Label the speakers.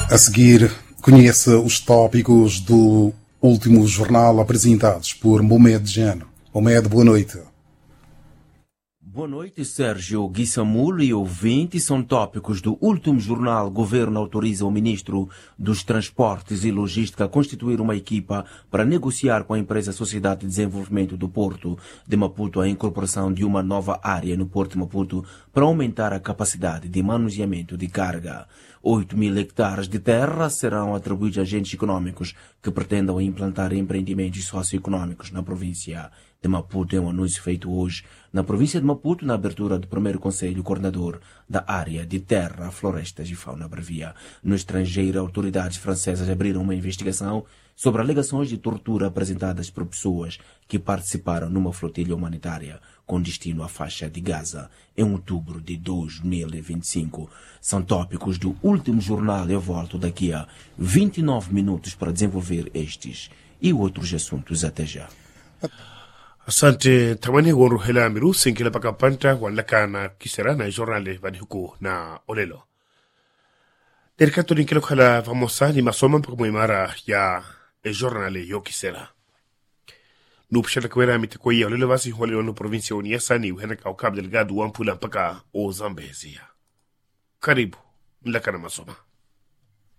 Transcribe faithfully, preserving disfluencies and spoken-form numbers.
Speaker 1: A seguir, conheça os tópicos do último jornal apresentados por Mohamed Jano. Mohamed, boa noite.
Speaker 2: Boa noite, Sérgio Guissamulo e ouvinte. São tópicos do último jornal. Governo autoriza o ministro dos Transportes e Logística a constituir uma equipa para negociar com a empresa Sociedade de Desenvolvimento do Porto de Maputo a incorporação de uma nova área no Porto de Maputo para aumentar a capacidade de manuseamento de carga. oito mil hectares de terra serão atribuídos a agentes econômicos que pretendam implantar empreendimentos socioeconômicos na província de Maputo. É um anúncio feito hoje na província de Maputo, na abertura do primeiro Conselho Coordenador da Área de Terra, Florestas e Fauna Brevia. No estrangeiro, autoridades francesas abriram uma investigação sobre alegações de tortura apresentadas por pessoas que participaram numa flotilha humanitária com destino à faixa de Gaza em outubro de dois mil e vinte e cinco. São tópicos do último jornal. Eu volto daqui a vinte e nove minutos para desenvolver estes e outros assuntos. Até já.
Speaker 3: Asante tamani wonru hela miru sinkila paka panta wala na kisera na jornale vani huku na olelo. Derkato ninkilo kala famosa ni masoma paka muimara ya e jornale yo kisera. Nupshala kwera mitikoya olelo vasi hole ono provincia uniasa ni uhena ka Cabo Delgado wampula paka o Zambezia. Karibu, nlakana masoma.